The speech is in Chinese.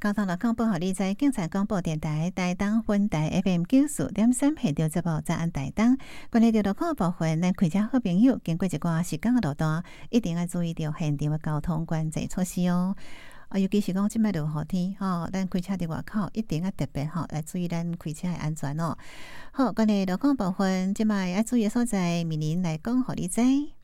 交通路况报，互你知，警察广播电台台东分台 FM 94.3频道节目早安台东。关于路况部分，咱开车好朋友经过一段时间的路段，一定要注意到现场的交通管制措施哦。尤其是讲即摆落雨天咱开车伫外口一定要特别来注意咱开车的安全哦。好，关于路况部分，即摆要注意的所在，明年来讲互你知。